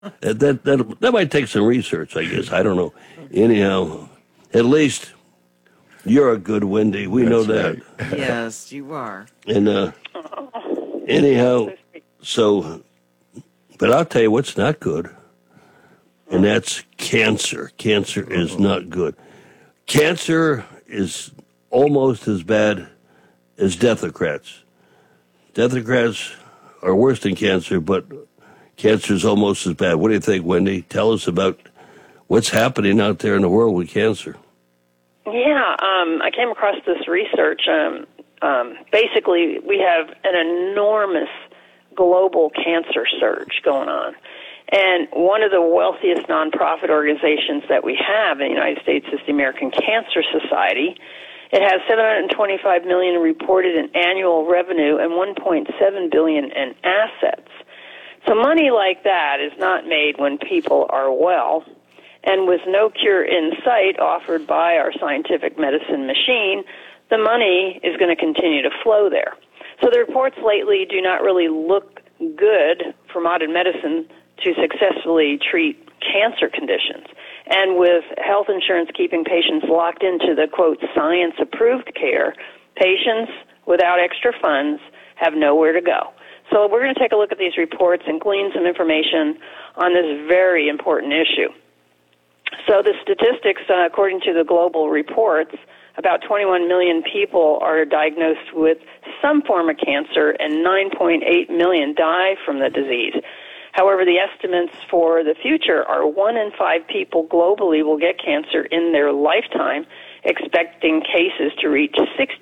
That might take some research, I guess. I don't know. Anyhow, at least you're a good Wendy. We know that. Right. Yes, you are. And anyhow, so, but I'll tell you what's not good, and that's cancer. Cancer is not good. Cancer is almost as bad as Deathocrats. Deathocrats are worse than cancer, but cancer is almost as bad. What do you think, Wendy? Tell us about what's happening out there in the world with cancer. Yeah, I came across this research. Basically, we have an enormous global cancer surge going on. And one of the wealthiest nonprofit organizations that we have in the United States is the American Cancer Society. It has $725 million reported in annual revenue and $1.7 billion in assets. So money like that is not made when people are well. And with no cure in sight offered by our scientific medicine machine, the money is going to continue to flow there. So the reports lately do not really look good for modern medicine to successfully treat cancer conditions. And with health insurance keeping patients locked into the, quote, science-approved care, patients without extra funds have nowhere to go. So we're going to take a look at these reports and glean some information on this very important issue. So the statistics, according to the global reports, about 21 million people are diagnosed with some form of cancer and 9.8 million die from the disease. However, the estimates for the future are 1 in 5 people globally will get cancer in their lifetime, expecting cases to reach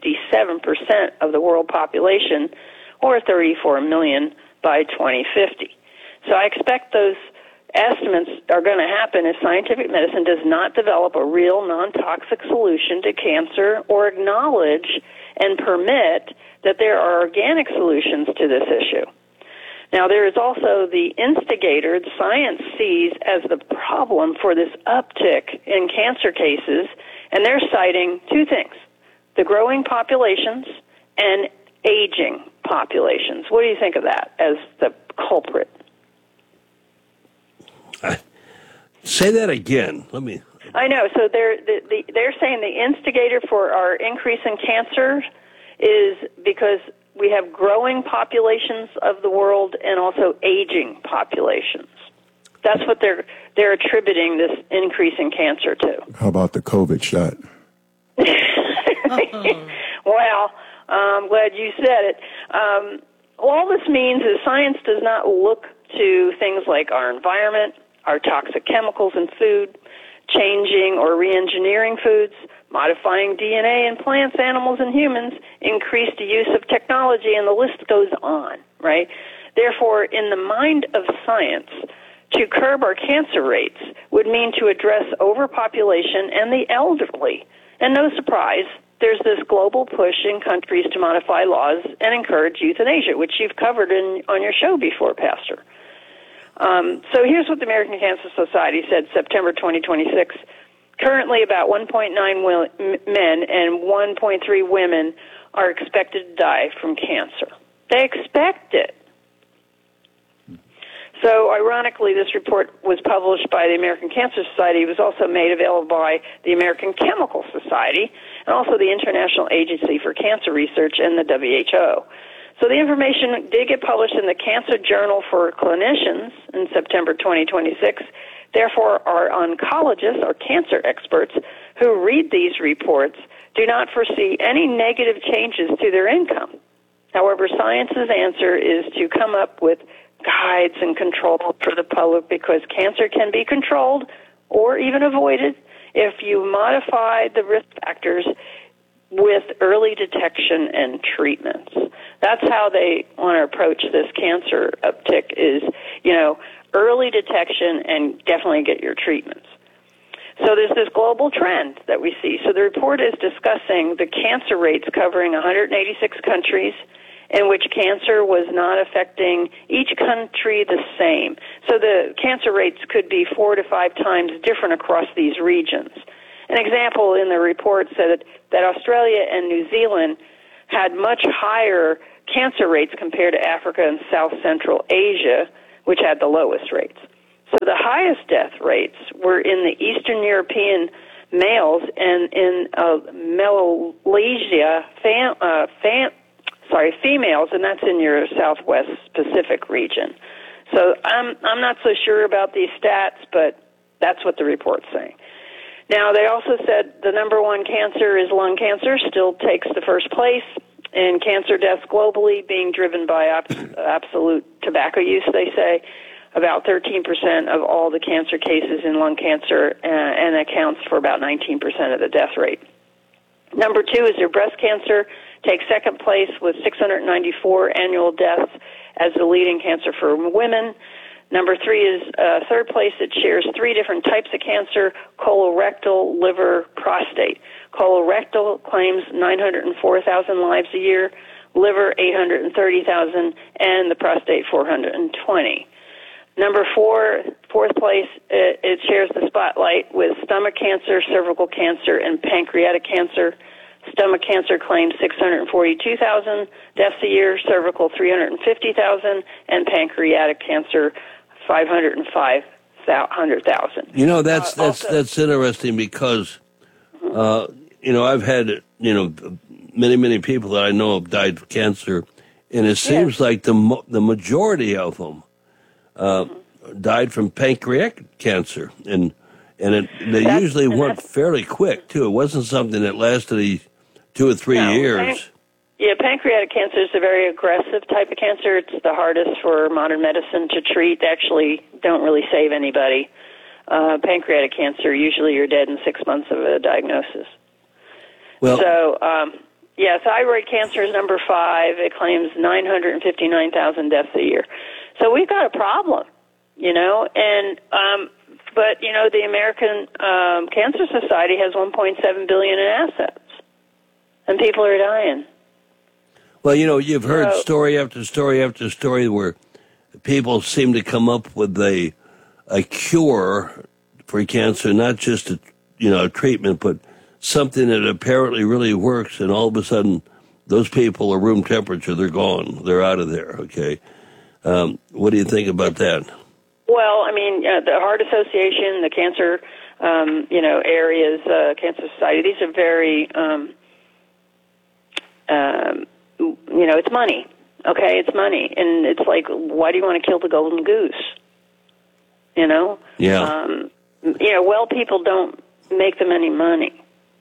67% of the world population, or 34 million by 2050. So I expect those estimates are going to happen if scientific medicine does not develop a real non-toxic solution to cancer or acknowledge and permit that there are organic solutions to this issue. Now, there is also the instigator science sees as the problem for this uptick in cancer cases, and they're citing two things, the growing populations and aging populations. What do you think of that as the culprit? Say that again. I know. So they're saying the instigator for our increase in cancer is because we have growing populations of the world and also aging populations. That's what they're attributing this increase in cancer to. How about the COVID shot? Well, I'm glad you said it. All this means is science does not look to things like our environment, our toxic chemicals in food, changing or re-engineering foods, modifying DNA in plants, animals, and humans, increased use of technology, and the list goes on, right? Therefore, in the mind of science, to curb our cancer rates would mean to address overpopulation and the elderly. And no surprise, there's this global push in countries to modify laws and encourage euthanasia, which you've covered on your show before, Pastor. So here's what the American Cancer Society said September 2026. Currently, about 1.9 men and 1.3 women are expected to die from cancer. They expect it. So, ironically, this report was published by the American Cancer Society. It was also made available by the American Chemical Society and also the International Agency for Cancer Research and the WHO. So the information did get published in the Cancer Journal for Clinicians in September 2026. Therefore, our oncologists, or cancer experts, who read these reports do not foresee any negative changes to their income. However, science's answer is to come up with guides and control for the public because cancer can be controlled or even avoided if you modify the risk factors with early detection and treatments. That's how they want to approach this cancer uptick is, early detection and definitely get your treatments. So there's this global trend that we see. So the report is discussing the cancer rates covering 186 countries in which cancer was not affecting each country the same. So the cancer rates could be 4 to 5 times different across these regions. An example in the report said that Australia and New Zealand had much higher cancer rates compared to Africa and South Central Asia, which had the lowest rates. So highest death rates were in the Eastern European males and in Melanesia females, and that's in your Southwest Pacific region. So I'm not so sure about these stats, but that's what the report's saying. Now, they also said the number one cancer is lung cancer, still takes the first place in cancer deaths globally, being driven by absolute tobacco use, they say. About 13% of all the cancer cases in lung cancer, and accounts for about 19% of the death rate. Number two is your breast cancer, takes second place with 694 annual deaths as the leading cancer for women. Number three is third place. It shares three different types of cancer: colorectal, liver, prostate. Colorectal claims 904,000 lives a year, liver 830,000, and the prostate 420. Number four, fourth place, it shares the spotlight with stomach cancer, cervical cancer, and pancreatic cancer. Stomach cancer claims 642,000 deaths a year, cervical 350,000, and pancreatic cancer 505,000. You know, that's interesting because, I've had, many people that I know have died of cancer, and it seems like the majority of them died from pancreatic cancer, and they usually went fairly quick too. It wasn't something that lasted 2 or 3 years. Pancreatic cancer is a very aggressive type of cancer. It's the hardest for modern medicine to treat. They actually don't really save anybody. Pancreatic cancer, usually you're dead in 6 months of a diagnosis. Thyroid cancer is number 5. It claims 959,000 deaths a year. So we've got a problem, but the American Cancer Society has $1.7 billion in assets, and people are dying. Well, you've heard story after story after story where people seem to come up with a cure for cancer, not just a treatment, but something that apparently really works, and all of a sudden those people are room temperature. They're gone. They're out of there. Okay. What do you think about that? Well, the Heart Association, the cancer, areas, Cancer Society, these are very, it's money. Okay, it's money. And it's like, why do you want to kill the golden goose? Yeah. Well people don't make them any money.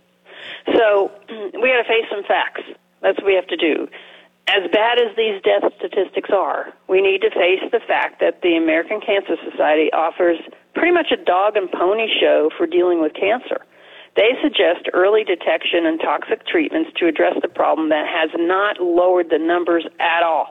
So we got to face some facts. That's what we have to do. As bad as these death statistics are, we need to face the fact that the American Cancer Society offers pretty much a dog and pony show for dealing with cancer. They suggest early detection and toxic treatments to address the problem that has not lowered the numbers at all.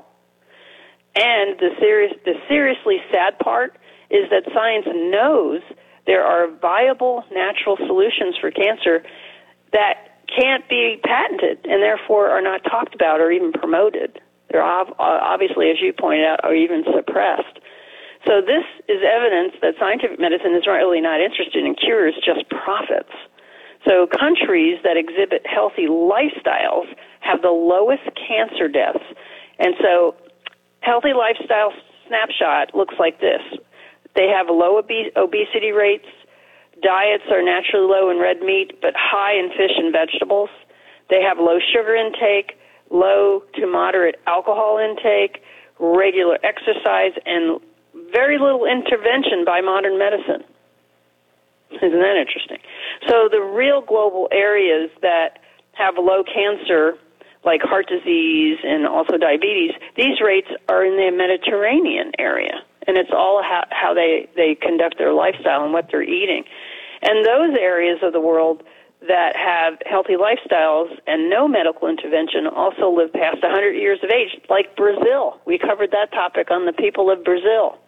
And the seriously sad part is that science knows there are viable natural solutions for cancer that can't be patented and therefore are not talked about or even promoted. They're obviously, as you pointed out, are even suppressed. So this is evidence that scientific medicine is really not interested in cures, just profits. So countries that exhibit healthy lifestyles have the lowest cancer deaths. And so healthy lifestyle snapshot looks like this. They have low obesity rates. Diets are naturally low in red meat, but high in fish and vegetables. They have low sugar intake, low to moderate alcohol intake, regular exercise, and very little intervention by modern medicine. Isn't that interesting? So the real global areas that have low cancer, like heart disease and also diabetes, these rates are in the Mediterranean area. And it's all how they conduct their lifestyle and what they're eating. And those areas of the world that have healthy lifestyles and no medical intervention also live past 100 years of age, like Brazil. We covered that topic on the people of Brazil.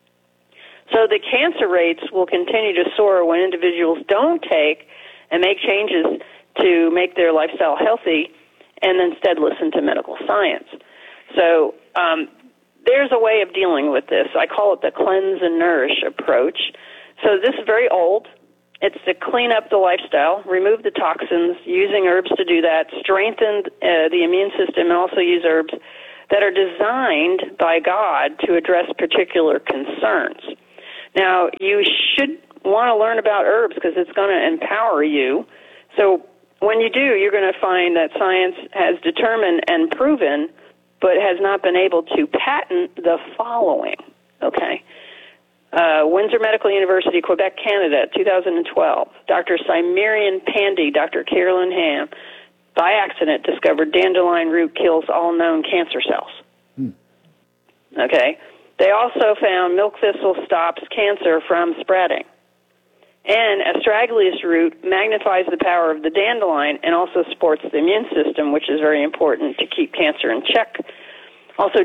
So the cancer rates will continue to soar when individuals don't take and make changes to make their lifestyle healthy and instead listen to medical science. So there's a way of dealing with this. I call it the cleanse and nourish approach. So this is very old. It's to clean up the lifestyle, remove the toxins, using herbs to do that, strengthen the immune system, and also use herbs that are designed by God to address particular concerns. Now, you should want to learn about herbs because it's going to empower you. So when you do, you're going to find that science has determined and proven, but has not been able to patent the following, okay? Windsor Medical University, Quebec, Canada, 2012. Dr. Simerian Pandey, Dr. Carolyn Ham, by accident discovered dandelion root kills all known cancer cells. Okay? They also found milk thistle stops cancer from spreading. And astragalus root magnifies the power of the dandelion and also supports the immune system, which is very important to keep cancer in check. Also,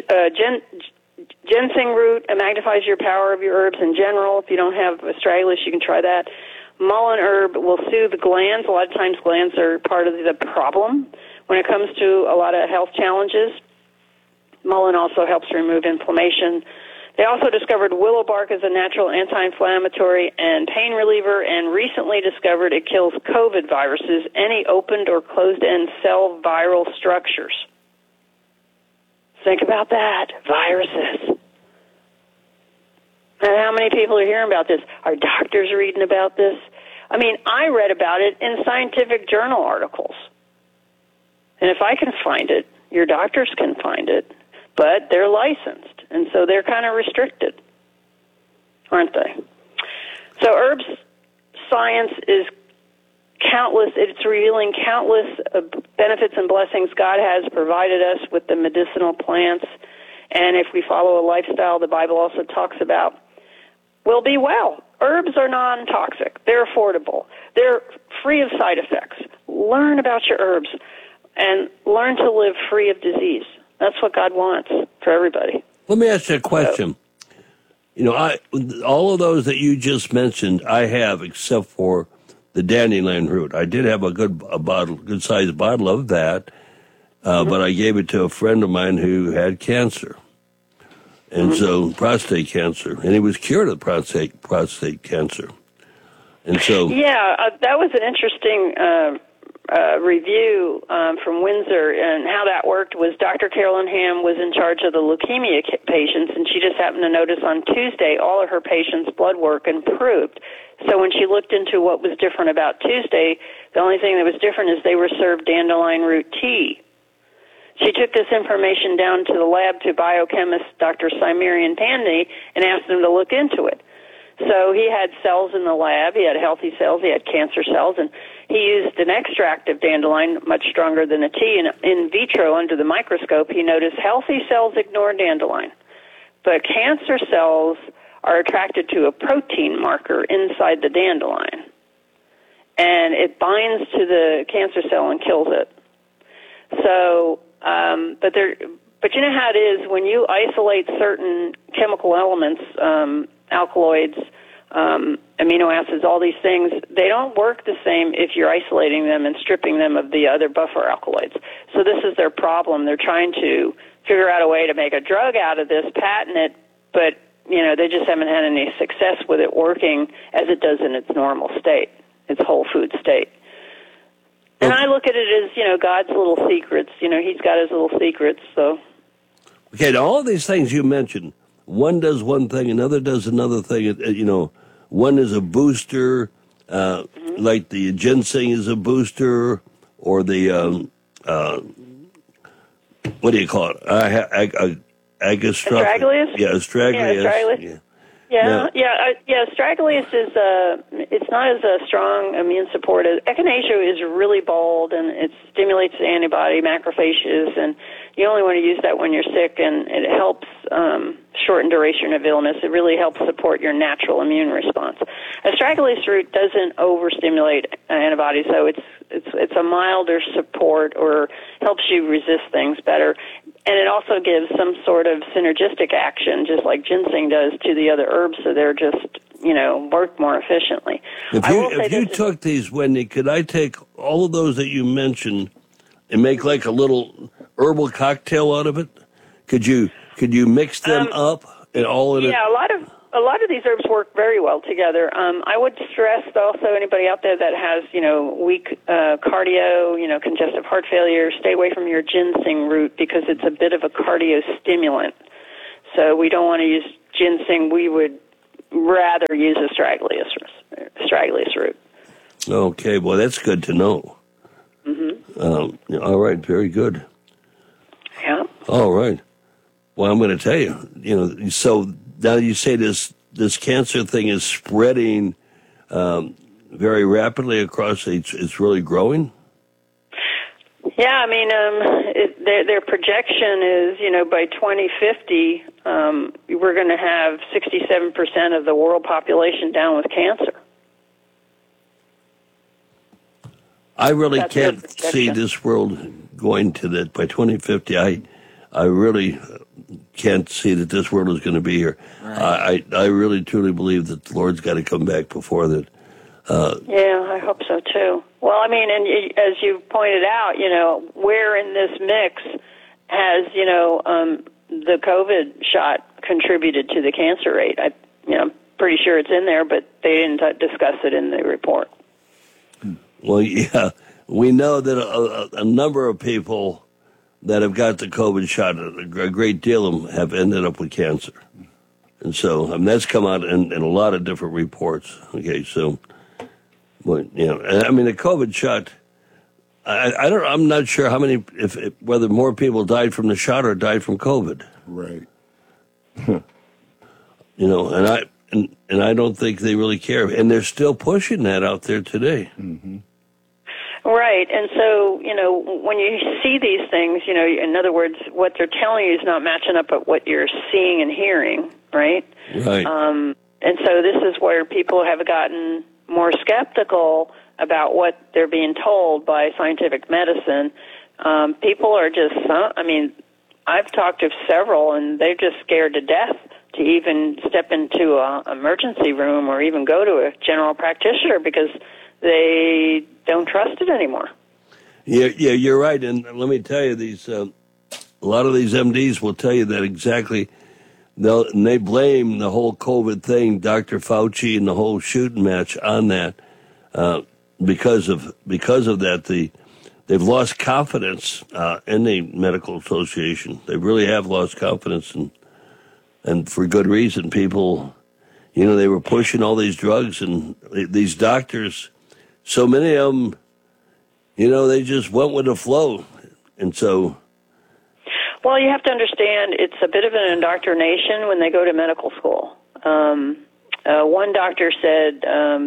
ginseng root magnifies your power of your herbs in general. If you don't have astragalus, you can try that. Mullein herb will soothe the glands. A lot of times glands are part of the problem when it comes to a lot of health challenges. Mullein also helps remove inflammation. They also discovered willow bark as a natural anti-inflammatory and pain reliever, and recently discovered it kills COVID viruses, any opened or closed-end cell viral structures. Think about that, viruses. And how many people are hearing about this? Are doctors reading about this? I mean, I read about it in scientific journal articles. And if I can find it, your doctors can find it, but they're licensed. And so they're kind of restricted, aren't they? So herbs science is countless. It's revealing countless benefits and blessings God has provided us with the medicinal plants. And if we follow a lifestyle the Bible also talks about, we'll be well. Herbs are non-toxic. They're affordable. They're free of side effects. Learn about your herbs and learn to live free of disease. That's what God wants for everybody. Let me ask you a question. All of those that you just mentioned, I have, except for the dandelion root. I did have a good-sized bottle of that, but I gave it to a friend of mine who had cancer, and so prostate cancer, and he was cured of prostate cancer, and so that was an interesting review from Windsor, and how that worked was Dr. Carolyn Ham was in charge of the leukemia patients, and she just happened to notice on Tuesday all of her patients' blood work improved. So when she looked into what was different about Tuesday, the only thing that was different is they were served dandelion root tea. She took this information down to the lab to biochemist Dr. Simerian Pandey and asked him to look into it. So he had cells in the lab. He had healthy cells. He had cancer cells. And he used an extract of dandelion, much stronger than a tea. And in vitro, under the microscope, he noticed healthy cells ignore dandelion. But cancer cells are attracted to a protein marker inside the dandelion. And it binds to the cancer cell and kills it. So, but you know how it is when you isolate certain chemical elements, alkaloids, amino acids, all these things, they don't work the same if you're isolating them and stripping them of the other buffer alkaloids. So this is their problem. They're trying to figure out a way to make a drug out of this, patent it, but, they just haven't had any success with it working as it does in its normal state, its whole food state. And I look at it as, God's little secrets. He's got his little secrets, so. Okay, now all of these things you mentioned, one does one thing, another does another thing. One is a booster, like the ginseng is a booster, or the, what do you call it? Astragalus? Yeah, astragalus. Astragalus is it's not as a strong immune support. Echinacea is really bold, and it stimulates the antibody macrophages, and you only want to use that when you're sick, and it helps shorten duration of illness. It really helps support your natural immune response. Astragalus root doesn't overstimulate antibodies, so it's a milder support, or helps you resist things better. And it also gives some sort of synergistic action, just like ginseng does, to the other herbs, so they're just, work more efficiently. If you took these, Wendy, could I take all of those that you mentioned and make like a little herbal cocktail out of it? Could you mix them up and all in it? Yeah, a lot of these herbs work very well together. I would stress also anybody out there that has, weak cardio, congestive heart failure, stay away from your ginseng root because it's a bit of a cardio stimulant. So we don't want to use ginseng. We would rather use Astragalus root. Okay, well, that's good to know. All right, very good. Yeah. All right. Well, I'm going to tell you, so now you say this cancer thing is spreading very rapidly across, it's really growing? Yeah, I mean, their projection is, by 2050, we're going to have 67% of the world population down with cancer. I really can't see this world going to that by 2050. I really can't see that this world is going to be here. Right. I really truly believe that the Lord's got to come back before that. Yeah, I hope so too. Well, I mean, and as you pointed out, where in this mix has the COVID shot contributed to the cancer rate? I'm pretty sure it's in there, but they didn't discuss it in the report. Well, yeah, we know that a number of people that have got the COVID shot, a great deal of them have ended up with cancer. And so, that's come out in a lot of different reports. Okay, so, but, I mean, the COVID shot, I'm not sure how many, whether more people died from the shot or died from COVID. Right. And I don't think they really care. And they're still pushing that out there today. Mm-hmm. Right, and so, when you see these things, in other words, what they're telling you is not matching up with what you're seeing and hearing, right? Right. And so this is where people have gotten more skeptical about what they're being told by scientific medicine. People are just, I've talked to several, and they're just scared to death to even step into an emergency room or even go to a general practitioner because they don't trust it anymore. Yeah, you're right. And let me tell you, a lot of these MDs will tell you that exactly. They blame the whole COVID thing, Dr. Fauci, and the whole shooting match on that. Because of that, they've lost confidence in the medical association. They really have lost confidence, and for good reason. People, they were pushing all these drugs, and these doctors, so many of them, they just went with the flow. And so... Well, you have to understand it's a bit of an indoctrination when they go to medical school. One doctor said,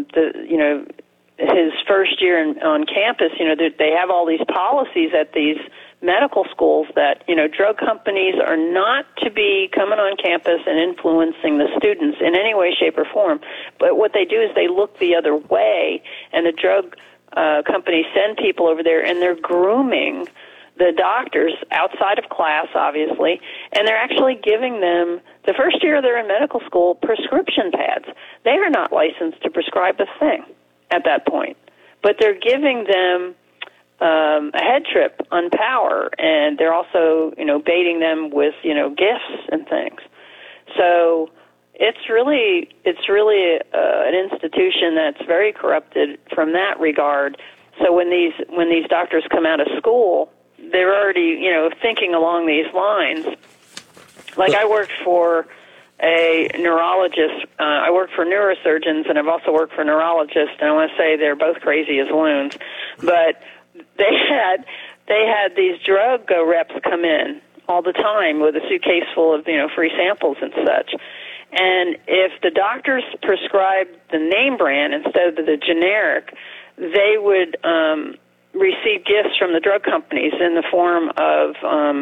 his first year on campus, they have all these policies at these medical schools that, drug companies are not to be coming on campus and influencing the students in any way, shape, or form. But what they do is they look the other way, and the drug companies send people over there, and they're grooming the doctors outside of class, obviously, and they're actually giving them, the first year they're in medical school, prescription pads. They are not licensed to prescribe a thing at that point, but they're giving them a head trip on power, and they're also, baiting them with, gifts and things. So it's really an institution that's very corrupted from that regard. So when these doctors come out of school, they're already, thinking along these lines. Like I worked for a neurologist. I worked for neurosurgeons, and I've also worked for neurologists. And I want to say they're both crazy as loons. But they had these drug reps come in all the time with a suitcase full of free samples and such. And if the doctors prescribed the name brand instead of the generic, they would receive gifts from the drug companies in the form of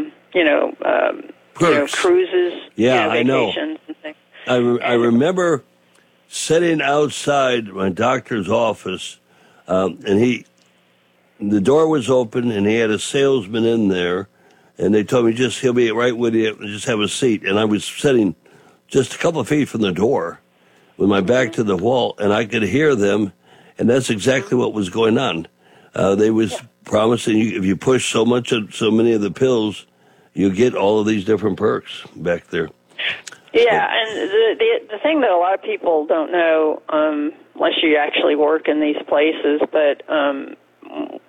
cruises, vacations, and things. I remember sitting outside my doctor's office, and the door was open, and he had a salesman in there, and they told me he'll be right with you, just have a seat. And I was sitting just a couple of feet from the door with my back to the wall, and I could hear them, and that's exactly what was going on. They was promising you if you push so many of the pills, you get all of these different perks back there. Yeah, and the thing that a lot of people don't know, unless you actually work in these places, but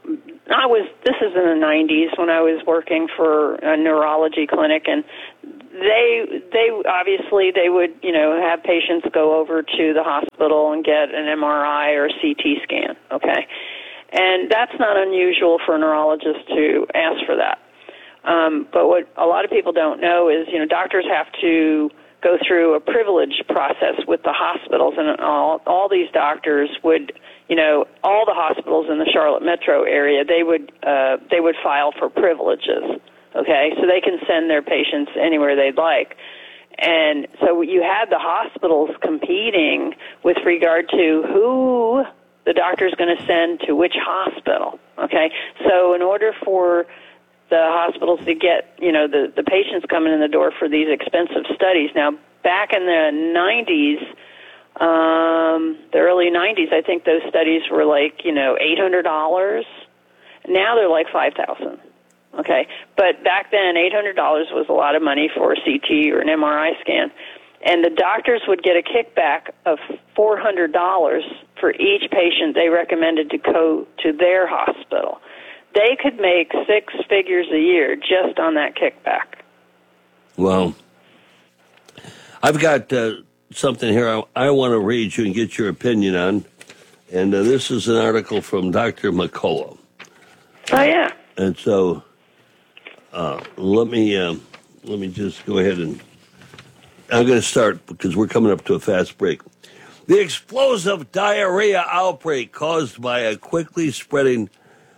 this is in the 90s when I was working for a neurology clinic, and they obviously they would, have patients go over to the hospital and get an MRI or a CT scan, okay? And that's not unusual for a neurologist to ask for that. But what a lot of people don't know is, doctors have to go through a privilege process with the hospitals, and all these doctors would, all the hospitals in the Charlotte metro area, they would file for privileges, okay, so they can send their patients anywhere they'd like. And so you had the hospitals competing with regard to who the doctor's going to send to which hospital, okay? So in order for the hospitals to get, the patients coming in the door for these expensive studies. Now, back in the 90s, the early 90s, I think those studies were like, $800. Now they're like $5,000. Okay, but back then, $800 was a lot of money for a CT or an MRI scan, and the doctors would get a kickback of $400 for each patient they recommended to go to their hospital. They could make six figures a year just on that kickback. Well, I've got something here I want to read you and get your opinion on, and this is an article from Dr. McCullough. Oh, yeah. And so let me just go ahead and I'm going to start because we're coming up to a fast break. The explosive diarrhea outbreak caused by a quickly spreading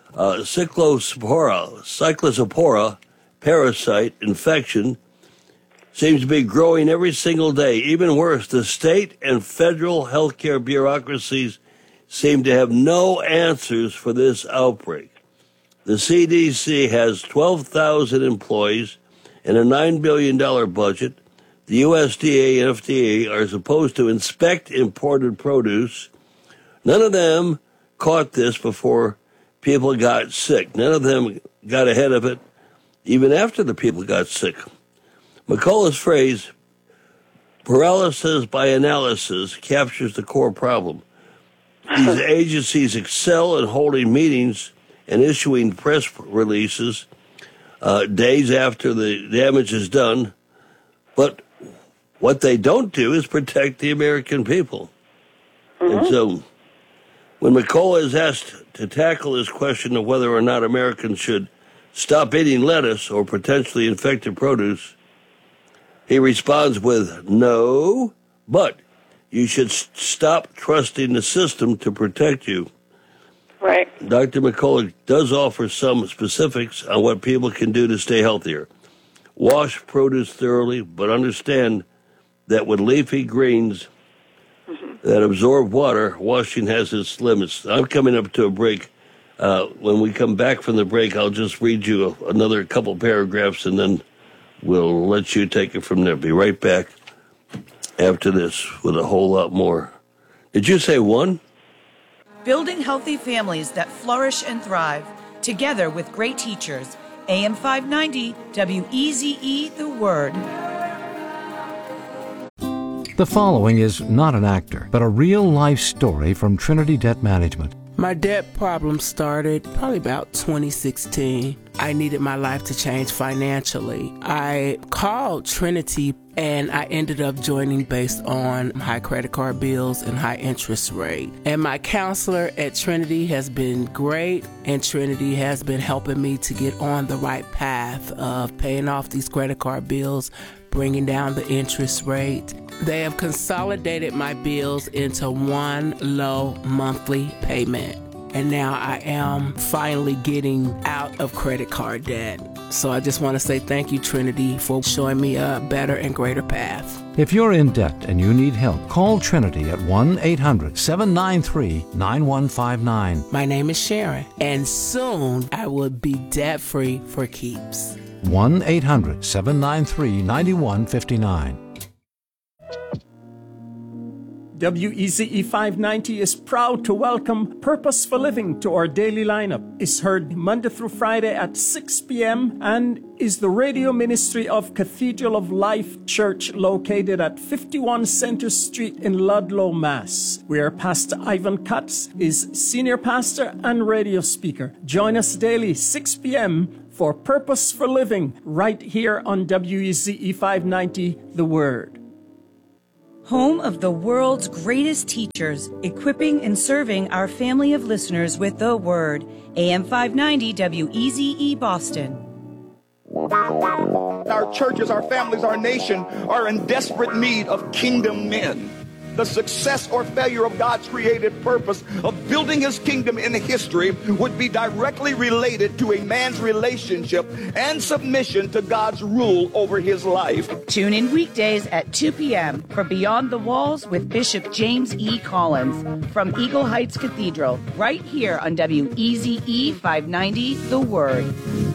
cyclospora parasite infection seems to be growing every single day. Even worse, the state and federal healthcare bureaucracies seem to have no answers for this outbreak. The CDC has 12,000 employees and a $9 billion budget. The USDA and FDA are supposed to inspect imported produce. None of them caught this before people got sick. None of them got ahead of it, even after the people got sick. McCullough's phrase, paralysis by analysis, captures the core problem. These agencies excel in holding meetings and issuing press releases days after the damage is done, but what they don't do is protect the American people. Mm-hmm. And so when McCullough is asked to tackle this question of whether or not Americans should stop eating lettuce or potentially infected produce, he responds with, no, but you should stop trusting the system to protect you. Right. Dr. McCullough does offer some specifics on what people can do to stay healthier. Wash produce thoroughly, but understand that with leafy greens that absorb water, washing has its limits. I'm coming up to a break. When we come back from the break, I'll just read you another couple paragraphs, and then we'll let you take it from there. Be right back after this with a whole lot more. Did you say one? Building healthy families that flourish and thrive, together with great teachers. AM 590, WEZE, The Word. The following is not an actor, but a real-life story from Trinity Debt Management. My debt problem started probably about 2016. I needed my life to change financially. I called Trinity and I ended up joining based on high credit card bills and high interest rate. And my counselor at Trinity has been great, and Trinity has been helping me to get on the right path of paying off these credit card bills, bringing down the interest rate. They have consolidated my bills into one low monthly payment. And now I am finally getting out of credit card debt. So I just want to say thank you, Trinity, for showing me a better and greater path. If you're in debt and you need help, call Trinity at 1-800-793-9159. My name is Sharon, and soon I will be debt-free for keeps. 1-800-793-9159. WEZE 590 is proud to welcome Purpose for Living to our daily lineup. It's heard Monday through Friday at 6 p.m. and is the radio ministry of Cathedral of Life Church located at 51 Center Street in Ludlow, Mass., where Pastor Ivan Katz is senior pastor and radio speaker. Join us daily 6 p.m. for Purpose for Living right here on WEZE 590, The Word. Home of the world's greatest teachers, equipping and serving our family of listeners with the Word. AM 590 WEZE Boston. Our churches, our families, our nation are in desperate need of kingdom men. The success or failure of God's created purpose of building his kingdom in history would be directly related to a man's relationship and submission to God's rule over his life. Tune in weekdays at 2 p.m. for Beyond the Walls with Bishop James E. Collins from Eagle Heights Cathedral, right here on WEZE 590, The Word.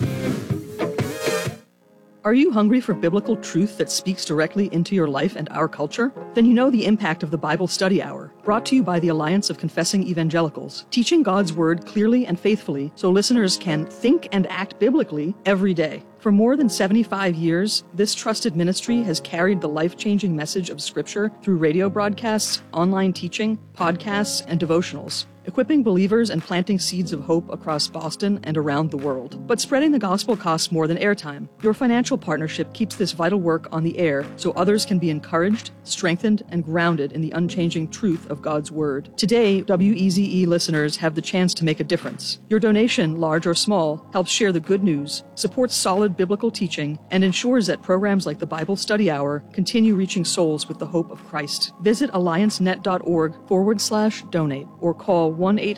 Are you hungry for biblical truth that speaks directly into your life and our culture? Then you know the impact of the Bible Study Hour, brought to you by the Alliance of Confessing Evangelicals, teaching God's Word clearly and faithfully so listeners can think and act biblically every day. For more than 75 years, this trusted ministry has carried the life-changing message of Scripture through radio broadcasts, online teaching, podcasts, and devotionals, equipping believers and planting seeds of hope across Boston and around the world. But spreading the gospel costs more than airtime. Your financial partnership keeps this vital work on the air so others can be encouraged, strengthened, and grounded in the unchanging truth of God's Word. Today, WEZE listeners have the chance to make a difference. Your donation, large or small, helps share the good news, supports solid biblical teaching, and ensures that programs like the Bible Study Hour continue reaching souls with the hope of Christ. Visit alliancenet.org/donate or call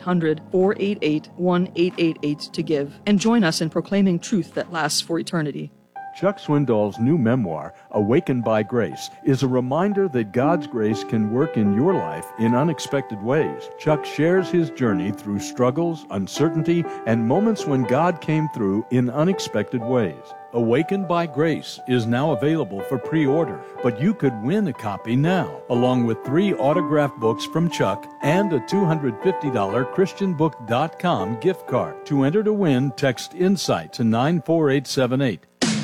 1-800-488-1888 to give, and join us in proclaiming truth that lasts for eternity. Chuck Swindoll's new memoir, Awakened by Grace, is a reminder that God's grace can work in your life in unexpected ways. Chuck shares his journey through struggles, uncertainty, and moments when God came through in unexpected ways. Awakened by Grace is now available for pre-order, but you could win a copy now, along with 3 autographed books from Chuck and a $250 ChristianBook.com gift card. To enter to win, text INSIGHT to 94878.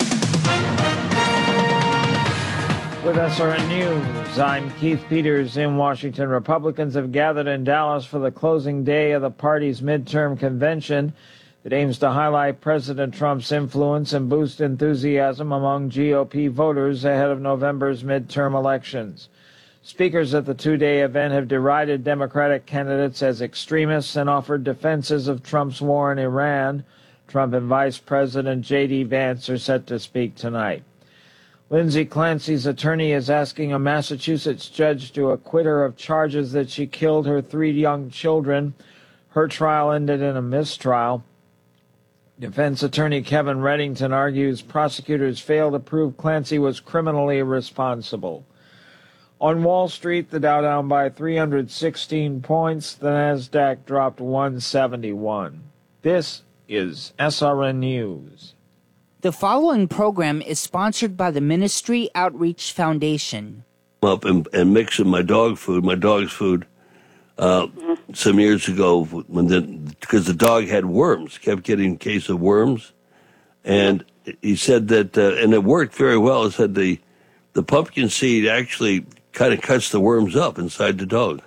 With SRN News, I'm Keith Peters in Washington. Republicans have gathered in Dallas for the closing day of the party's midterm convention that aims to highlight President Trump's influence and boost enthusiasm among GOP voters ahead of November's midterm elections. Speakers at the 2-day event have derided Democratic candidates as extremists and offered defenses of Trump's war in Iran. Trump and Vice President J.D. Vance are set to speak tonight. Lindsay Clancy's attorney is asking a Massachusetts judge to acquit her of charges that she killed her 3 young children. Her trial ended in a mistrial. Defense attorney Kevin Reddington argues prosecutors failed to prove Clancy was criminally responsible. On Wall Street, the Dow down by 316 points. The Nasdaq dropped 171. This is SRN News. The following program is sponsored by the Ministry Outreach Foundation. Up and mixing my dog's food, some years ago because the dog had worms, kept getting a case of worms, and he said that, and it worked very well. He said the pumpkin seed actually kind of cuts the worms up inside the dog.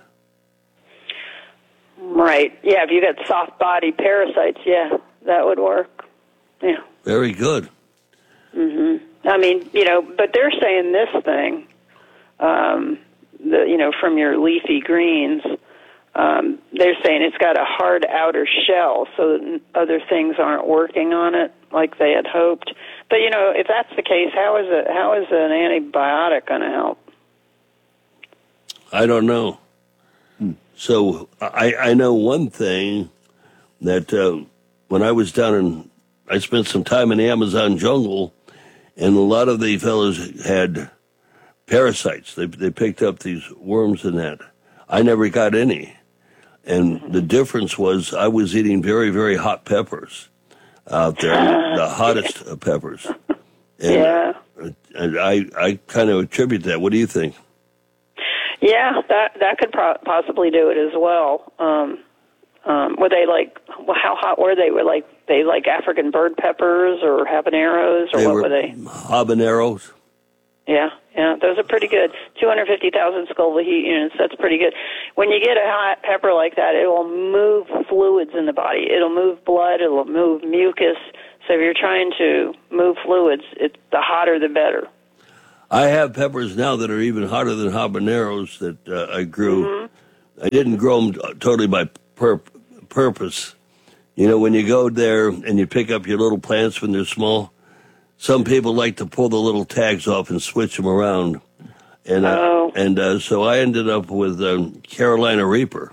Right. Yeah, if you got soft body parasites, yeah, that would work. Yeah. Very good. Mm-hmm. I mean, but they're saying this thing, from your leafy greens, they're saying it's got a hard outer shell so that other things aren't working on it like they had hoped. But, if that's the case, how is an antibiotic going to help? I don't know. So I know one thing that when I was I spent some time in the Amazon jungle, and a lot of the fellows had parasites. They picked up these worms and that. I never got any. And the difference was I was eating very, very hot peppers out there, the hottest peppers. And, yeah. And I kind of attribute that. What do you think? Yeah, that could possibly do it as well. Were they how hot were they? Were they like African bird peppers or habaneros, or what were they? Habaneros. Yeah, those are pretty good. 250,000 Scoville heat units, that's pretty good. When you get a hot pepper like that, it will move fluids in the body. It'll move blood, it'll move mucus, So if you're trying to move fluids, the hotter the better. I have peppers now that are even hotter than habaneros that I grew. Mm-hmm. I didn't grow them totally by purpose. You know, when you go there and you pick up your little plants when they're small, some people like to pull the little tags off and switch them around. And so I ended up with Carolina Reaper.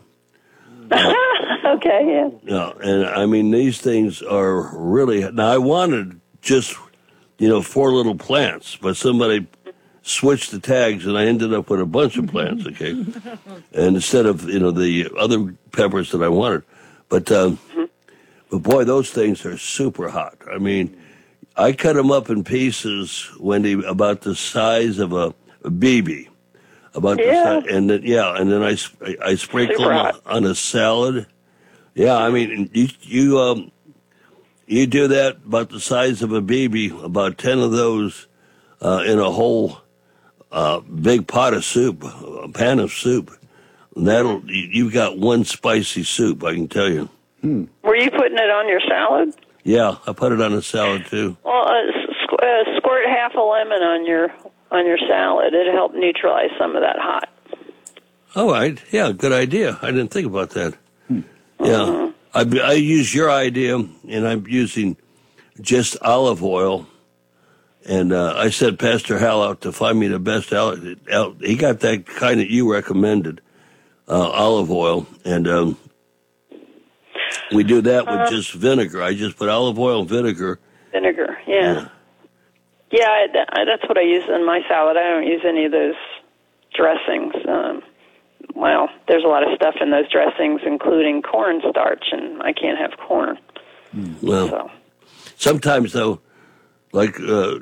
Okay, yeah. And I mean, these things are really... Now, I wanted just, 4 little plants, but somebody switched the tags, and I ended up with a bunch of plants, okay? And instead of, the other peppers that I wanted. But boy, those things are super hot. I mean, I cut them up in pieces, Wendy, about the size of a BB. About the size, and then I sprinkle them on a salad. Yeah, I mean, you do that about the size of a BB, about 10 of those in a whole big pot of soup, a pan of soup. You've got one spicy soup, I can tell you. Were you putting it on your salad? Yeah, I put it on a salad too. Well, squirt half a lemon on your salad. It'll help neutralize some of that hot. All right. Yeah, good idea. I didn't think about that. Yeah. I use your idea, and I'm using just olive oil. And I sent Pastor Hal out to find me the best olive. He got that kind that you recommended, olive oil. And we do that with just vinegar. I just put olive oil and vinegar. Vinegar, yeah. Yeah, that's what I use in my salad. I don't use any of those dressings. Well, there's a lot of stuff in those dressings, including cornstarch, and I can't have corn. Well, sometimes, though, like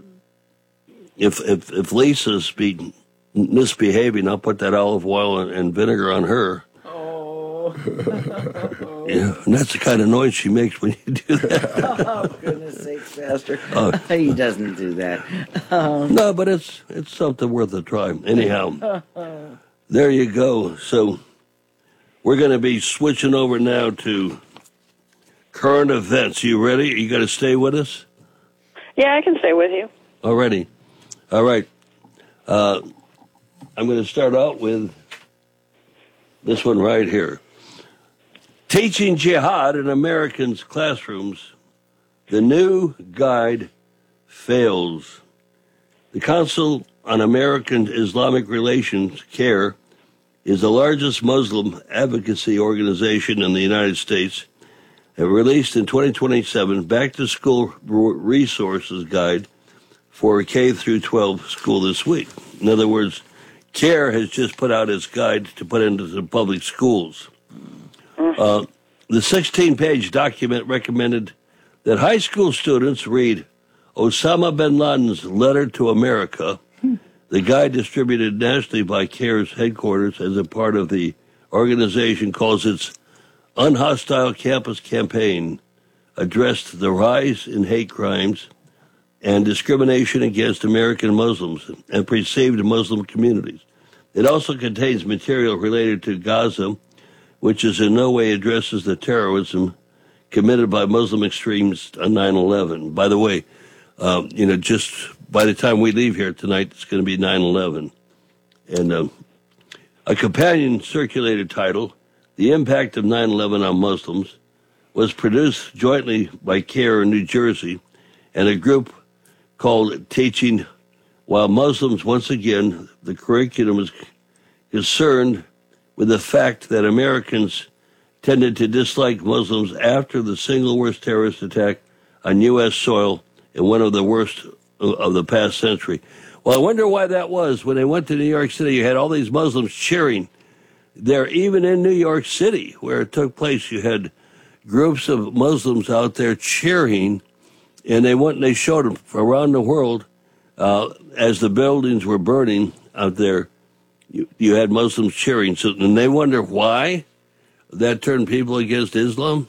if Lisa's misbehaving, I'll put that olive oil and vinegar on her. Yeah, and that's the kind of noise she makes when you do that. Oh, goodness sakes, Pastor. He doesn't do that. No, but it's something worth a try. Anyhow, there you go. So we're going to be switching over now to current events. You ready? You got to stay with us? Yeah, I can stay with you. Alrighty. All right. I'm going to start out with this one right here. Teaching Jihad in Americans' classrooms, the new guide fails. The Council on American Islamic Relations, CARE, is the largest Muslim advocacy organization in the United States. It released in 2027 back-to-school resources guide for K through 12 school this week. In other words, CARE has just put out its guide to put into the public schools. The 16-page document recommended that high school students read Osama bin Laden's Letter to America. The guide, distributed nationally by CARE's headquarters as a part of the organization, calls its Unhostile Campus Campaign, addressed the rise in hate crimes and discrimination against American Muslims and perceived Muslim communities. It also contains material related to Gaza, which is in no way addresses the terrorism committed by Muslim extremists on 9/11. By the way, just by the time we leave here tonight, it's going to be 9/11. And a companion circulated title, The Impact of 9/11 on Muslims, was produced jointly by CARE in New Jersey and a group called Teaching While Muslims. Once again, the curriculum is concerned with the fact that Americans tended to dislike Muslims after the single worst terrorist attack on U.S. soil and one of the worst of the past century. Well, I wonder why that was. When they went to New York City, you had all these Muslims cheering there. Even in New York City, where it took place, you had groups of Muslims out there cheering, and they went and they showed them around the world as the buildings were burning out there. You had Muslims cheering, and they wonder why that turned people against Islam.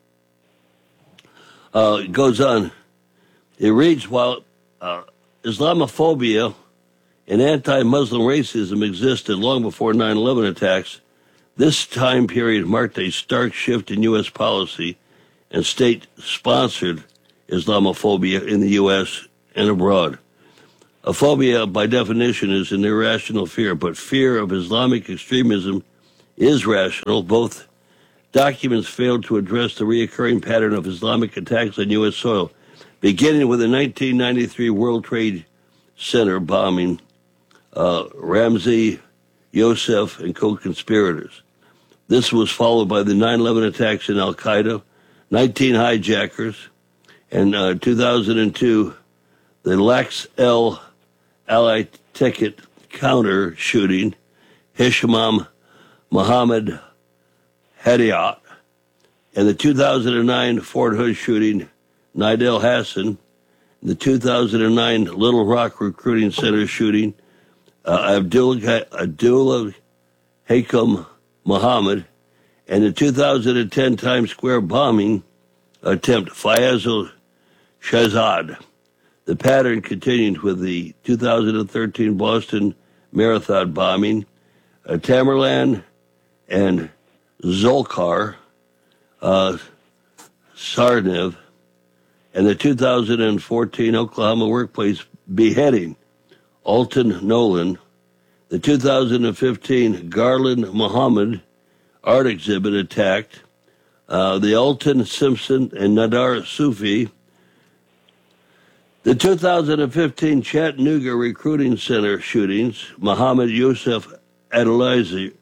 It goes on. It reads, while Islamophobia and anti-Muslim racism existed long before 9/11 attacks, this time period marked a stark shift in U.S. policy and state-sponsored Islamophobia in the U.S. and abroad. A phobia, by definition, is an irrational fear, but fear of Islamic extremism is rational. Both documents failed to address the recurring pattern of Islamic attacks on U.S. soil, beginning with the 1993 World Trade Center bombing, Ramzi Youssef and co-conspirators. This was followed by the 9/11 attacks in Al-Qaeda, 19 hijackers, and 2002, the Lax El Ally ticket counter shooting, Hisham Mohammed Hadiat, and the 2009 Fort Hood shooting, Nidal Hassan, the 2009 Little Rock Recruiting Center shooting, Abdullah Hakim Muhammad, and the 2010 Times Square bombing attempt, Fayez Shahzad. The pattern continued with the 2013 Boston Marathon bombing, Tamerlan and Zolkar Sarnev, and the 2014 Oklahoma workplace beheading, Alton Nolan, the 2015 Garland Muhammad art exhibit attacked, the Alton Simpson and Nadar Sufi, the 2015 Chattanooga Recruiting Center shootings, Muhammad Yusuf Adelaziz,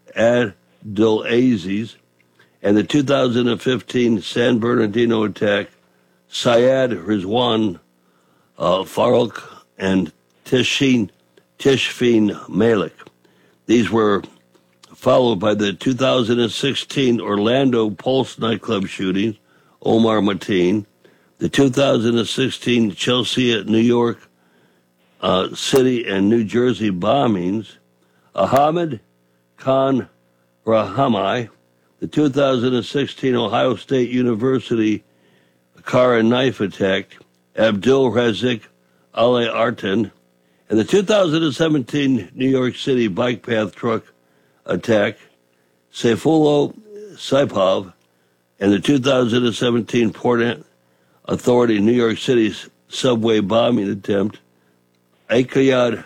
and the 2015 San Bernardino attack, Syed Rizwan Farouk and Tishfin Malik. These were followed by the 2016 Orlando Pulse nightclub shootings, Omar Mateen, the 2016 Chelsea, New York City and New Jersey bombings, Ahmed Khan Rahami, the 2016 Ohio State University car and knife attack, Abdul Razik Ali Artan, and the 2017 New York City bike path truck attack, Saifullah Saipov, and the 2017 Port Authority New York City's subway bombing attempt, Akayad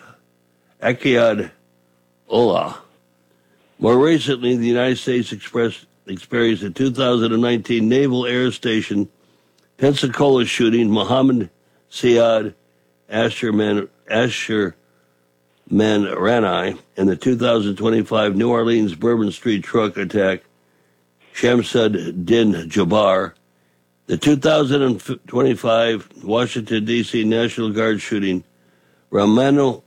Ullah. More recently, the United States experienced the 2019 Naval Air Station Pensacola shooting, Mohammed Siad Asher Manrani, and the 2025 New Orleans Bourbon Street truck attack, Shamsud Din Jabbar, the 2025 Washington, D.C. National Guard shooting, Rahmanullah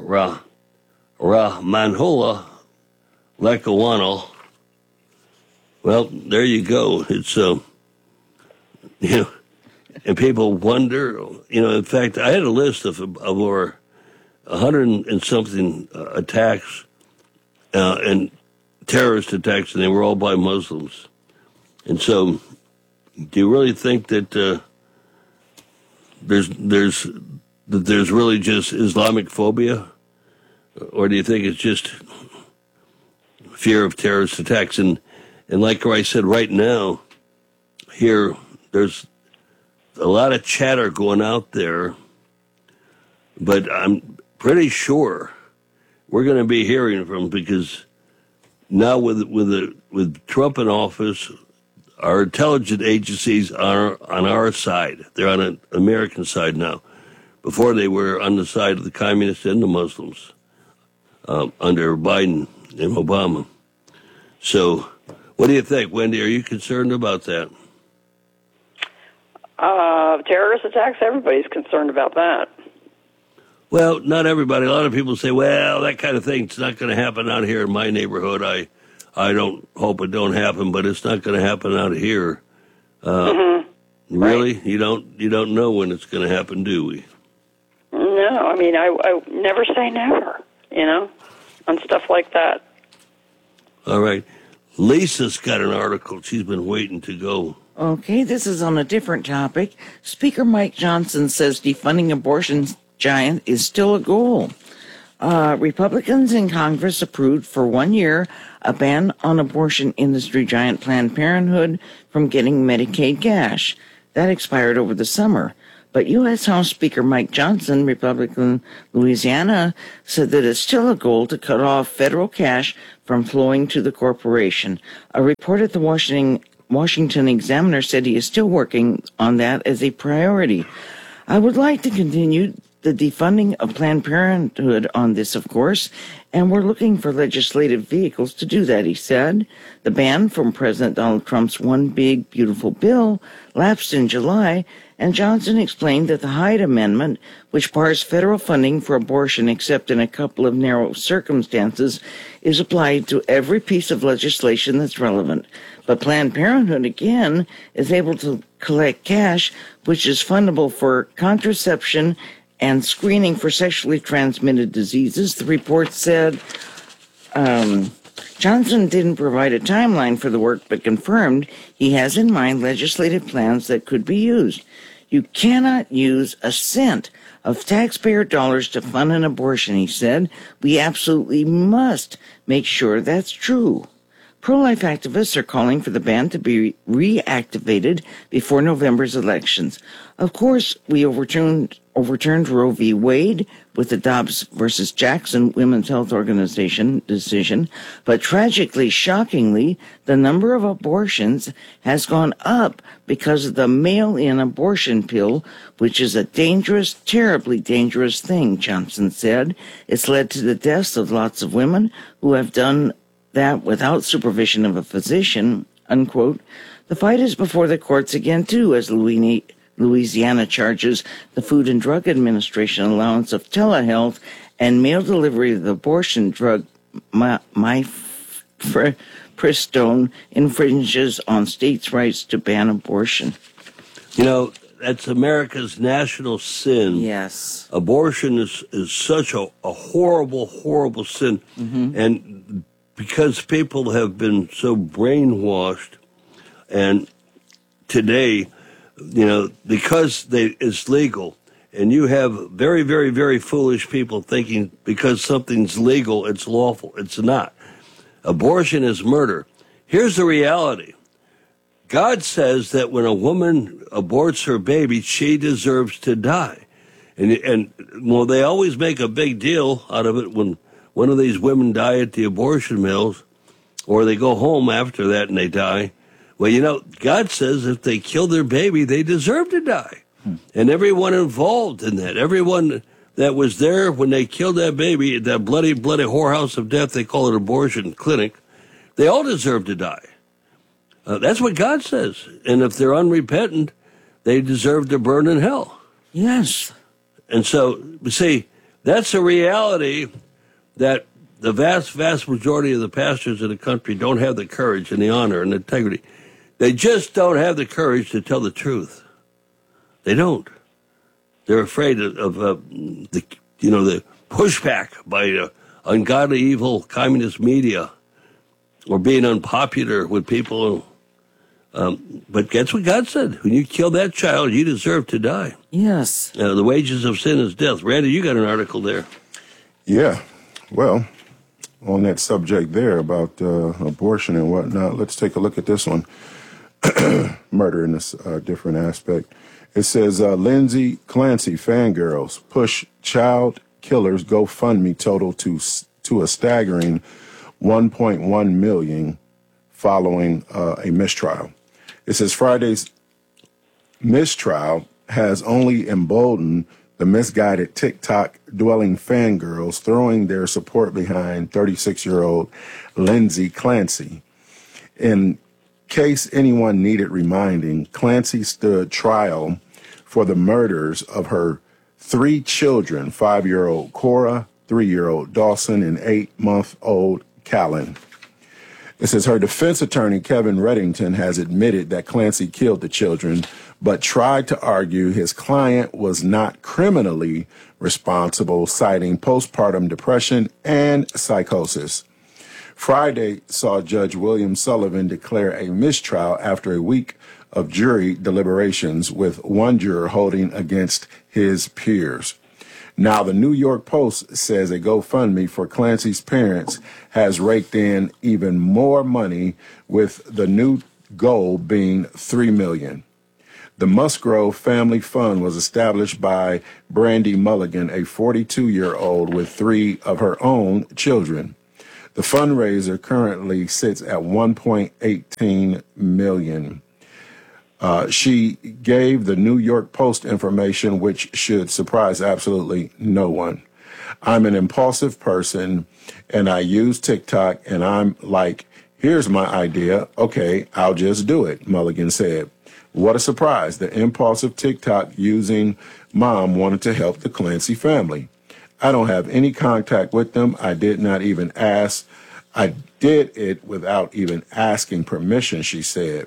Lackawanna. Well, there you go. It's, and people wonder, in fact, I had a list of over 100 and something attacks and terrorist attacks, and they were all by Muslims. And so, do you really think that there's really just Islamic phobia, or do you think it's just fear of terrorist attacks? And like I said, right now, here there's a lot of chatter going out there, but I'm pretty sure we're going to be hearing from, because now with Trump in office, our intelligence agencies are on our side. They're on an American side now. Before, they were on the side of the communists and the Muslims under Biden and Obama. So, what do you think, Wendy? Are you concerned about that? Terrorist attacks, everybody's concerned about that. Well, not everybody. A lot of people say, well, that kind of thing's not going to happen out here in my neighborhood. I don't hope it don't happen, but it's not going to happen out here. Really? Right. You don't know when it's going to happen, do we? No, I mean, I never say never, on stuff like that. All right. Lisa's got an article. She's been waiting to go. Okay, this is on a different topic. Speaker Mike Johnson says defunding abortion giant is still a goal. Republicans in Congress approved for 1 year a ban on abortion industry giant Planned Parenthood from getting Medicaid cash. That expired over the summer. But U.S. House Speaker Mike Johnson, Republican Louisiana, said that it's still a goal to cut off federal cash from flowing to the corporation. A report at the Washington Examiner said he is still working on that as a priority. I would like to continue the defunding of Planned Parenthood on this, of course, and we're looking for legislative vehicles to do that, he said. The ban from President Donald Trump's One Big Beautiful Bill lapsed in July, and Johnson explained that the Hyde Amendment, which bars federal funding for abortion except in a couple of narrow circumstances, is applied to every piece of legislation that's relevant. But Planned Parenthood, again, is able to collect cash, which is fundable for contraception and screening for sexually transmitted diseases. The report said Johnson didn't provide a timeline for the work, but confirmed he has in mind legislative plans that could be used. You cannot use a cent of taxpayer dollars to fund an abortion, he said. We absolutely must make sure that's true. Pro-life activists are calling for the ban to be reactivated before November's elections. Of course, we overturned Roe v. Wade with the Dobbs versus Jackson Women's Health Organization decision, but tragically, shockingly, the number of abortions has gone up because of the mail-in abortion pill, which is a dangerous, terribly dangerous thing, Johnson said. It's led to the deaths of lots of women who have done that without supervision of a physician, unquote. The fight is before the courts again, too, as Louisiana charges the Food and Drug Administration allowance of telehealth and mail delivery of the abortion drug mifepristone infringes on states' rights to ban abortion. You know, that's America's national sin. Yes. Abortion is such a horrible, horrible sin. Mm-hmm. And because people have been so brainwashed, and today, you know, because it's legal, and you have very, very, very foolish people thinking because something's legal, it's lawful. It's not. Abortion is murder. Here's the reality. God says that when a woman aborts her baby, she deserves to die. And well, they always make a big deal out of it when one of these women die at the abortion mills, or they go home after that and they die. Well, you know, God says if they kill their baby, they deserve to die. And everyone involved in that, everyone that was there when they killed that baby, that bloody, bloody whorehouse of death, they call it abortion clinic, they all deserve to die. That's what God says. And if they're unrepentant, they deserve to burn in hell. Yes. And so, see, that's a reality that the vast, vast majority of the pastors in the country don't have the courage and the honor and the integrity. They just don't have the courage to tell the truth. They don't. They're afraid of the pushback by ungodly, evil communist media, or being unpopular with people. But that's what God said. When you kill that child, you deserve to die. Yes. The wages of sin is death. Randy, you got an article there. Yeah. Well, on that subject there about abortion and whatnot, let's take a look at this one. Murder in this different aspect. It says, Lindsay Clancy fangirls push child killers GoFundMe total to a staggering $1.1 million following a mistrial. It says Friday's mistrial has only emboldened the misguided TikTok-dwelling fangirls throwing their support behind 36-year-old Lindsay Clancy. In case anyone needed reminding, Clancy stood trial for the murders of her 3 children, 5-year-old Cora, 3-year-old Dawson, and 8-month-old Callan. It says her defense attorney, Kevin Reddington, has admitted that Clancy killed the children, but tried to argue his client was not criminally responsible, citing postpartum depression and psychosis. Friday saw Judge William Sullivan declare a mistrial after a week of jury deliberations, with one juror holding against his peers. Now, the New York Post says a GoFundMe for Clancy's parents has raked in even more money, with the new goal being $3 million. The Musgrove Family Fund was established by Brandy Mulligan, a 42-year-old with 3 of her own children. The fundraiser currently sits at $1.18 million. She gave the New York Post information, which should surprise absolutely no one. I'm an impulsive person, and I use TikTok, and I'm like, here's my idea. Okay, I'll just do it, Mulligan said. What a surprise. The impulsive TikTok using mom wanted to help the Clancy family. I don't have any contact with them. I did not even ask. I did it without even asking permission, she said.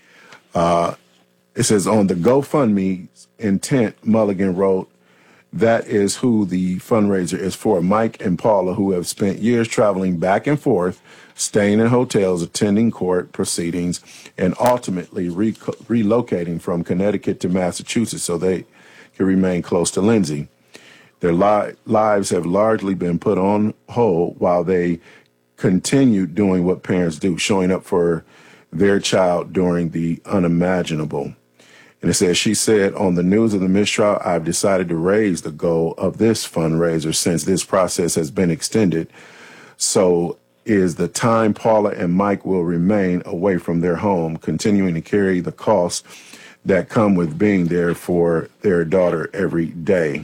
It says on the GoFundMe intent, Mulligan wrote, that is who the fundraiser is for. Mike and Paula, who have spent years traveling back and forth, staying in hotels, attending court proceedings, and ultimately relocating from Connecticut to Massachusetts so they can remain close to Lindsay. Their lives have largely been put on hold while they continue doing what parents do, showing up for their child during the unimaginable. And it says, she said, on the news of the mistrial, I've decided to raise the goal of this fundraiser since this process has been extended. So is the time Paula and Mike will remain away from their home, continuing to carry the costs that come with being there for their daughter every day.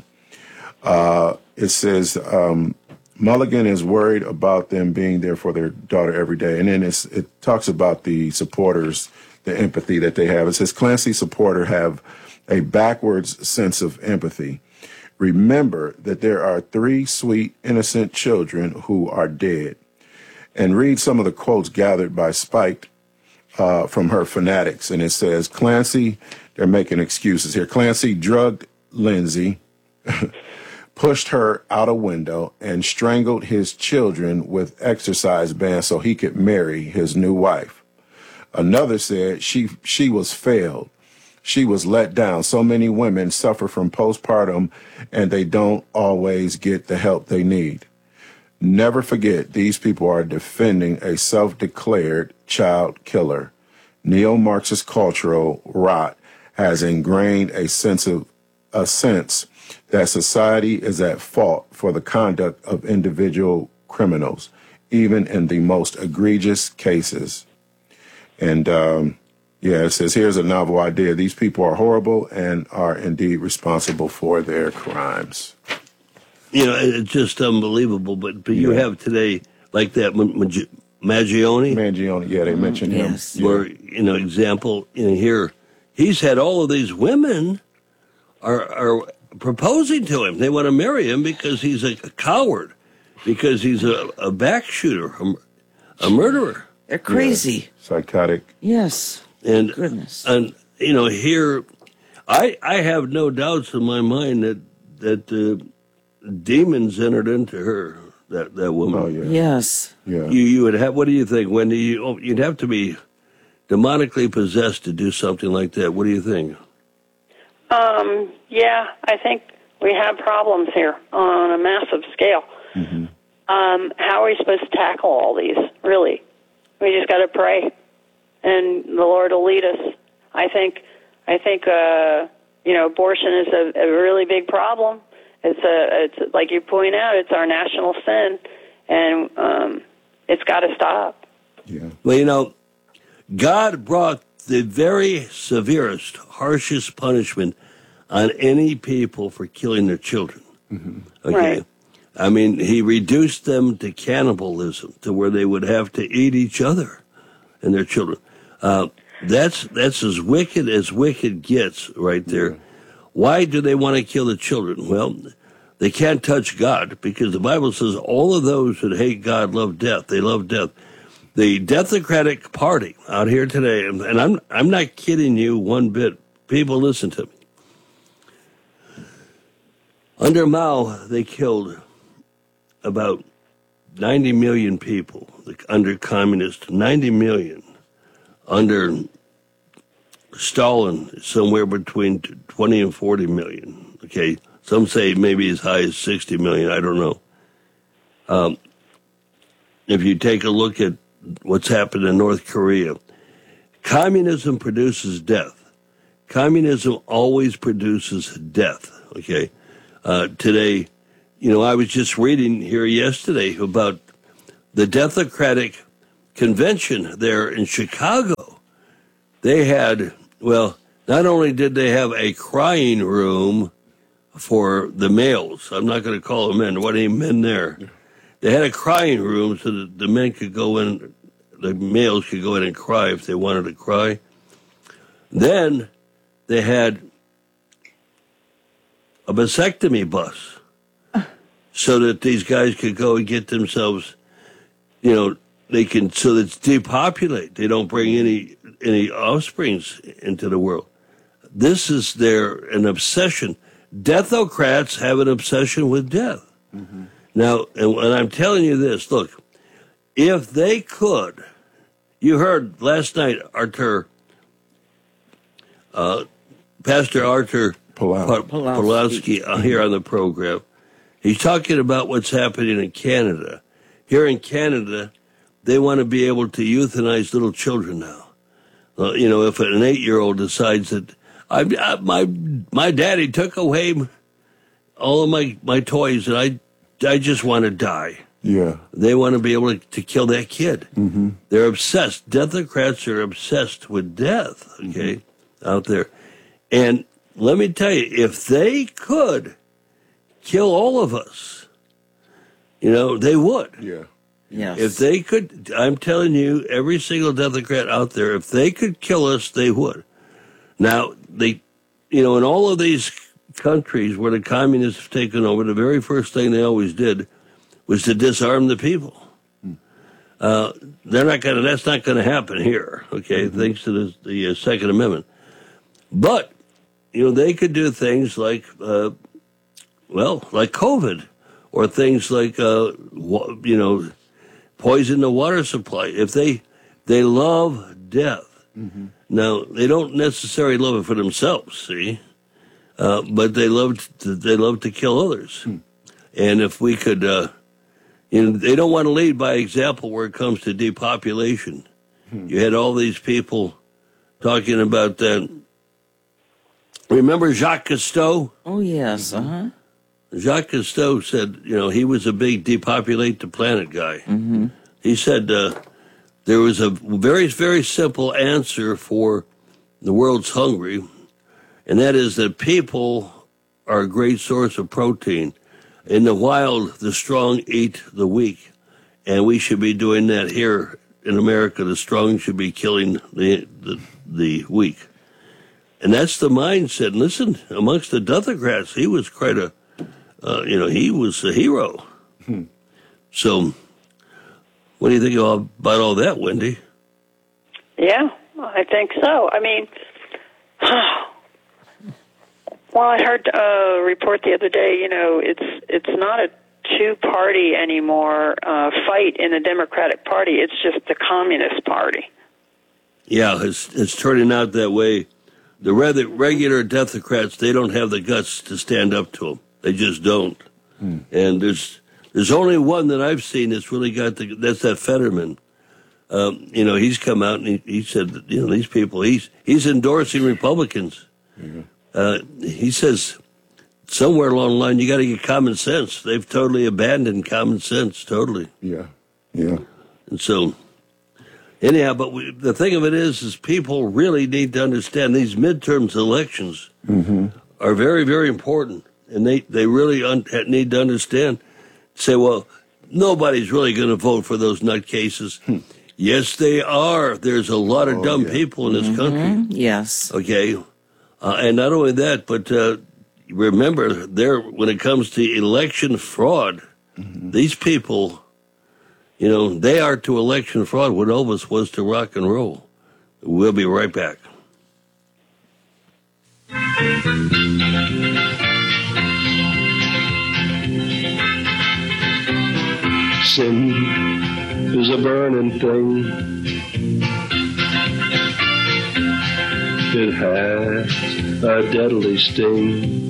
It says, Mulligan is worried about them being there for their daughter every day. And then it talks about the supporters, the empathy that they have. It says Clancy supporters have a backwards sense of empathy. Remember that there are 3 sweet, innocent children who are dead. And read some of the quotes gathered by Spike from her fanatics. And it says, Clancy, they're making excuses here. Clancy drugged Lindsay, pushed her out a window, and strangled his children with exercise bands so he could marry his new wife. Another said she was failed. She was let down. So many women suffer from postpartum, and they don't always get the help they need. Never forget, these people are defending a self-declared child killer. Neo-Marxist cultural rot has ingrained a sense that society is at fault for the conduct of individual criminals, even in the most egregious cases. And, it says, here's a novel idea. These people are horrible and are indeed responsible for their crimes. You know, it's just unbelievable. But you have today, like that Mangione. Mangione, yeah, they mentioned him. Yeah. Or, example, here, he's had all of these women are proposing to him. They want to marry him because he's a coward, because he's a backshooter, a murderer. They're crazy. Yeah. Psychotic. Yes. And goodness. And here, I have no doubts in my mind that demons entered into her, that woman. Oh yeah. Yes. Yeah. You would have. What do you think, Wendy? You'd have to be demonically possessed to do something like that. What do you think? Yeah, I think we have problems here on a massive scale. Mm-hmm. How are we supposed to tackle all these? Really, we just got to pray, and the Lord will lead us. I think, abortion is a really big problem. It's like you point out, it's our national sin, and it's got to stop. Yeah. Well, God brought the very severest, harshest punishment on any people for killing their children. Mm-hmm. Okay. Right. I mean, he reduced them to cannibalism, to where they would have to eat each other and their children. That's as wicked gets right there. Yeah. Why do they want to kill the children? Well, they can't touch God, because the Bible says all of those that hate God love death. They love death. The Democratic Party out here today, and I'm not kidding you one bit. People, listen to me. Under Mao, they killed about 90 million people. Under communists, 90 million. Under Stalin, somewhere between 20 and 40 million. Okay, some say maybe as high as 60 million. I don't know. If you take a look at what's happened in North Korea, communism produces death. communism always produces death, okay? Today, I was just reading here yesterday about the Democratic Convention there in Chicago. They had, not only did they have a crying room for the males, I'm not going to call them men, what any men there? They had a crying room so that the men could go in, the males could go in and cry if they wanted to cry. Then they had a vasectomy bus so that these guys could go and get themselves, they can, so that it's depopulate. They don't bring any offsprings into the world. This is an obsession. Deathocrats have an obsession with death. Mm-hmm. Now, and I'm telling you this, look, if they could, you heard last night Pastor Arthur Pawlowski here on the program. He's talking about what's happening in Canada. Here in Canada, they want to be able to euthanize little children now. If an 8-year-old decides that my daddy took away all of my toys and I just want to die. Yeah. They want to be able to kill that kid. Mm-hmm. They're obsessed. Deathocrats are obsessed with death, okay, out there. And let me tell you, if they could kill all of us, they would. Yeah. Yes. If they could, I'm telling you, every single Democrat out there, if they could kill us, they would. Now, in all of these countries where the communists have taken over, the very first thing they always did was to disarm the people. That's not going to happen here, okay, thanks to the Second Amendment. But, they could do things like, like COVID, or things like, poison the water supply. If they love death. Mm-hmm. Now, they don't necessarily love it for themselves, see? But they love to kill others. And if we could, they don't want to lead by example where it comes to depopulation. You had all these people talking about that. Remember Jacques Cousteau? Oh, yes, Jacques Cousteau said, he was a big depopulate the planet guy. Mm-hmm. He said there was a very, very simple answer for the world's hungry, and that is that people are a great source of protein. In the wild, the strong eat the weak, and we should be doing that here in America. The strong should be killing the weak. And that's the mindset. And listen, amongst the Democrats, he was quite he was a hero. So, what do you think about all that, Wendy? Yeah, I think so. I mean, I heard a report the other day, it's not a two-party anymore fight in the Democratic Party. It's just the Communist Party. Yeah, it's turning out that way. The regular Democrats, they don't have the guts to stand up to them. They just don't. And there's only one that I've seen that's really got that's that Fetterman. He's come out and he said that, these people, he's endorsing Republicans. He says somewhere along the line, you got to get common sense. They've totally abandoned common sense, totally. Yeah. And so, anyhow, but the thing of it is people really need to understand these midterms elections are very, very important. And they really need to understand, say, well, nobody's really going to vote for those nutcases. Yes, they are. There's a lot of dumb people in this country. Yes. Okay. And not only that, but remember, when it comes to election fraud, these people, they are to election fraud what Elvis was to rock and roll. We'll be right back. Sin is a burning thing. It has a deadly sting.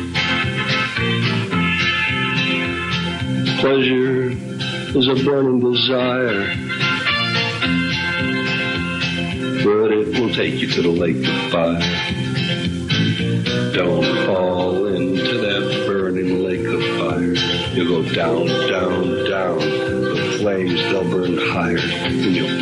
Pleasure is a burning desire, but it will take you to the lake of fire. Don't fall into that burning lake of fire. You'll go down, down, down. The flames, they'll burn higher, and you'll